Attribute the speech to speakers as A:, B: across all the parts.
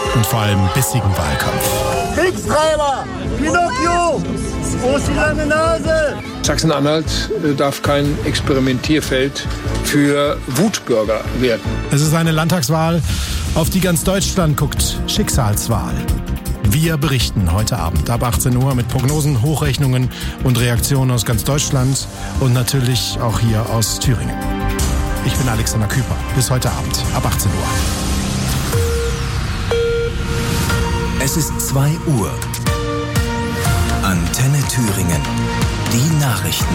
A: und vor allem bissigen Wahlkampf.
B: Kriegstreiber! Pinocchio! Wo ist die lange Nase?
C: Sachsen-Anhalt darf kein Experimentierfeld für Wutbürger werden.
A: Es ist eine Landtagswahl, auf die ganz Deutschland guckt. Schicksalswahl. Wir berichten heute Abend ab 18 Uhr mit Prognosen, Hochrechnungen und Reaktionen aus ganz Deutschland und natürlich auch hier aus Thüringen. Ich bin Alexander Küper. Bis heute Abend ab 18 Uhr.
D: Es ist 2 Uhr. Antenne Thüringen. Die Nachrichten.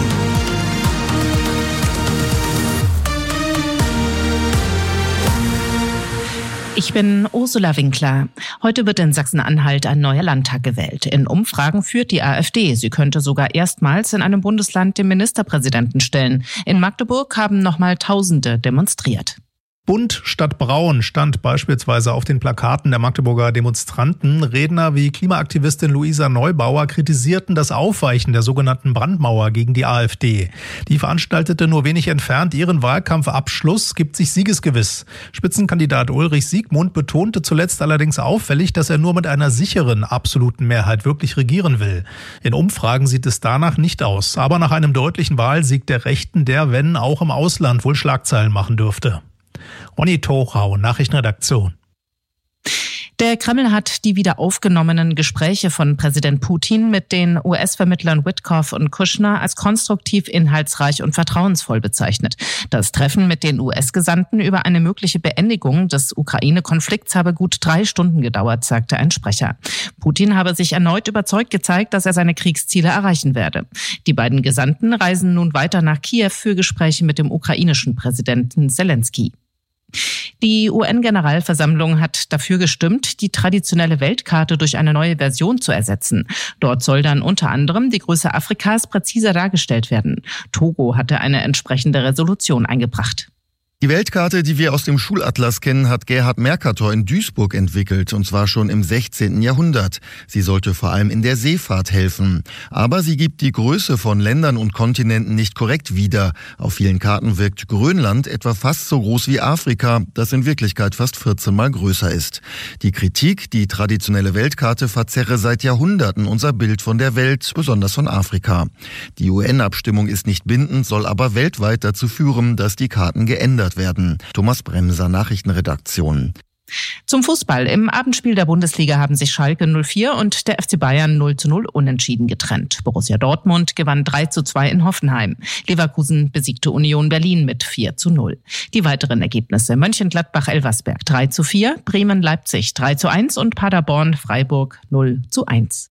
E: Ich bin Ursula Winkler. Heute wird in Sachsen-Anhalt ein neuer Landtag gewählt. In Umfragen führt die AfD. Sie könnte sogar erstmals in einem Bundesland den Ministerpräsidenten stellen. In Magdeburg haben nochmal Tausende demonstriert.
F: Bunt statt braun stand beispielsweise auf den Plakaten der Magdeburger Demonstranten. Redner wie Klimaaktivistin Luisa Neubauer kritisierten das Aufweichen der sogenannten Brandmauer gegen die AfD. Die veranstaltete nur wenig entfernt ihren Wahlkampfabschluss, gibt sich siegesgewiss. Spitzenkandidat Ulrich Siegmund betonte zuletzt allerdings auffällig, dass er nur mit einer sicheren absoluten Mehrheit wirklich regieren will. In Umfragen sieht es danach nicht aus. Aber nach einem deutlichen Wahlsieg der Rechten, der, wenn auch im Ausland, wohl Schlagzeilen machen dürfte. Ronny Tochau, Nachrichtenredaktion.
E: Der Kreml hat die wieder aufgenommenen Gespräche von Präsident Putin mit den US-Vermittlern Witkoff und Kushner als konstruktiv, inhaltsreich und vertrauensvoll bezeichnet. Das Treffen mit den US-Gesandten über eine mögliche Beendigung des Ukraine-Konflikts habe gut 3 Stunden gedauert, sagte ein Sprecher. Putin habe sich erneut überzeugt gezeigt, dass er seine Kriegsziele erreichen werde. Die beiden Gesandten reisen nun weiter nach Kiew für Gespräche mit dem ukrainischen Präsidenten Selenskyj. Die UN-Generalversammlung hat dafür gestimmt, die traditionelle Weltkarte durch eine neue Version zu ersetzen. Dort soll dann unter anderem die Größe Afrikas präziser dargestellt werden. Togo hatte eine entsprechende Resolution eingebracht.
G: Die Weltkarte, die wir aus dem Schulatlas kennen, hat Gerhard Mercator in Duisburg entwickelt, und zwar schon im 16. Jahrhundert. Sie sollte vor allem in der Seefahrt helfen. Aber sie gibt die Größe von Ländern und Kontinenten nicht korrekt wieder. Auf vielen Karten wirkt Grönland etwa fast so groß wie Afrika, das in Wirklichkeit fast 14 Mal größer ist. Die Kritik, die traditionelle Weltkarte verzerre seit Jahrhunderten unser Bild von der Welt, besonders von Afrika. Die UN-Abstimmung ist nicht bindend, soll aber weltweit dazu führen, dass die Karten geändert werden. Thomas Bremser, Nachrichtenredaktion.
E: Zum Fußball. Im Abendspiel der Bundesliga haben sich Schalke 04 und der FC Bayern 0:0 unentschieden getrennt. Borussia Dortmund gewann 3:2 in Hoffenheim. Leverkusen besiegte Union Berlin mit 4:0. Die weiteren Ergebnisse: Mönchengladbach-Elversberg 3:4, Bremen-Leipzig 3:1 und Paderborn-Freiburg 0:1.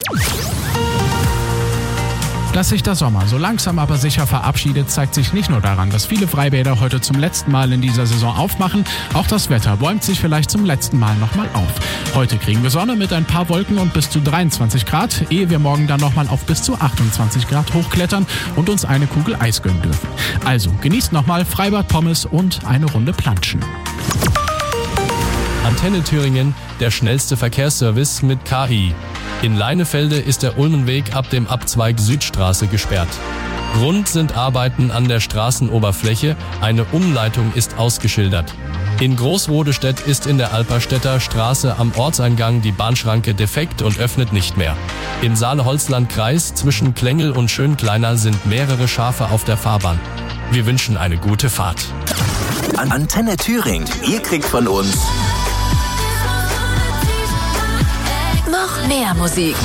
H: Dass sich der Sommer so langsam aber sicher verabschiedet, zeigt sich nicht nur daran, dass viele Freibäder heute zum letzten Mal in dieser Saison aufmachen, auch das Wetter bäumt sich vielleicht zum letzten Mal nochmal auf. Heute kriegen wir Sonne mit ein paar Wolken und bis zu 23 Grad, ehe wir morgen dann nochmal auf bis zu 28 Grad hochklettern und uns eine Kugel Eis gönnen dürfen. Also genießt nochmal Freibad, Pommes und eine Runde Planschen.
I: Antenne Thüringen, der schnellste Verkehrsservice mit KI. In Leinefelde ist der Ulmenweg ab dem Abzweig Südstraße gesperrt. Grund sind Arbeiten an der Straßenoberfläche, eine Umleitung ist ausgeschildert. In Großrodestedt ist in der Alperstädter Straße am Ortseingang die Bahnschranke defekt und öffnet nicht mehr. Im Saale-Holzland-Kreis zwischen Klengel und Schönkleiner sind mehrere Schafe auf der Fahrbahn. Wir wünschen eine gute Fahrt.
D: Antenne Thüringen, ihr kriegt von uns noch mehr Musik.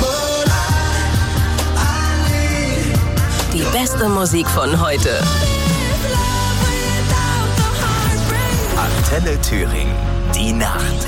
D: Die beste Musik von heute. Antenne Thüringen, die Nacht.